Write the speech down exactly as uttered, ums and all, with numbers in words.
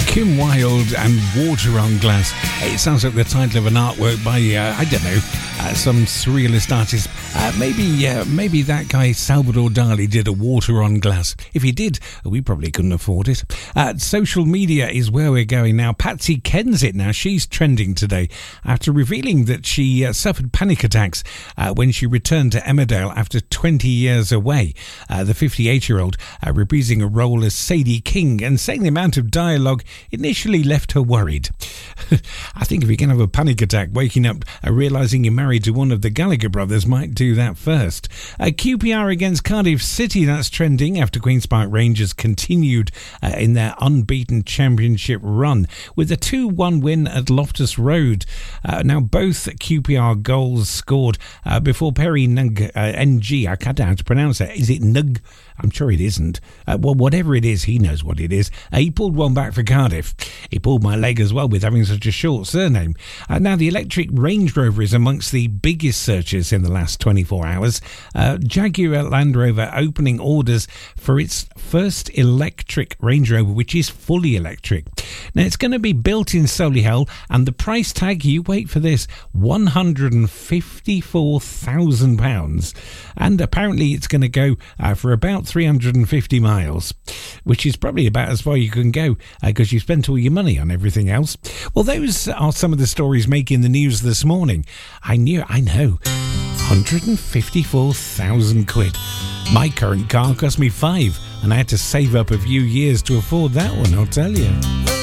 Kim Wilde and Water on Glass. It sounds like the title of an artwork by, uh, I don't know, uh, some surrealist artist. Uh, maybe uh, maybe that guy Salvador Dali did a Water on Glass. If he did, we probably couldn't afford it. Uh, social media is where we're going now. Patsy Kensit now, she's trending today after revealing that she uh, suffered panic attacks uh, when she returned to Emmerdale after twenty years away. Uh, the fifty-eight-year-old uh, reprising a role as Sadie King and saying the amount of dialogue initially left her worried. I think if you can have a panic attack, waking up uh, realising you're married to one of the Gallagher brothers might do that first. Uh, Q P R against Cardiff City, that's trending after Queen's Park Rangers continued uh, in their unbeaten championship run with a two one win at Loftus Road. Uh, now both Q P R goals scored uh, before Perry Nug, uh, N G, I can't know how to pronounce it. Is it Nug? I'm sure it isn't. Uh, well, whatever it is, he knows what it is. Uh, he pulled one back for Cardiff. He pulled my leg as well with having such a short surname. Uh, now, the electric Range Rover is amongst the biggest searches in the last twenty-four hours. Uh, Jaguar Land Rover opening orders for its first electric Range Rover, which is fully electric. Now, it's going to be built in Solihull, and the price tag, you wait for this, one hundred fifty-four thousand pounds. And apparently it's going to go uh, for about three hundred fifty miles, which is probably about as far you can go because uh, you spent all your money on everything else. Well, those are some of the stories making the news this morning. I knew, I know, one hundred fifty-four thousand quid. My current car cost me five, and I had to save up a few years to afford that one, I'll tell you.